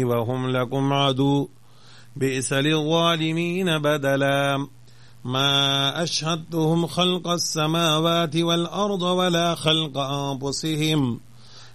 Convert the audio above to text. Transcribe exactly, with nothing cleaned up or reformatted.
وهم لكم عدو بئس للظالمين بدلا ما أشهدتهم خلق السماوات والأرض ولا خلق أنفسهم